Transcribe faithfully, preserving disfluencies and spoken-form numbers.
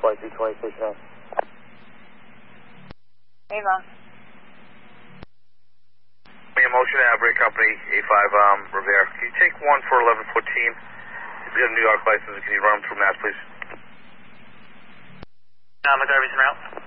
twenty-two twenty, station nine. Ava. Motion Aberry Company, A five um, Revere. Can you take one for eleven fourteen? If you have a New York license, can you run them through Mass, please? Uh, McGarvey's en route.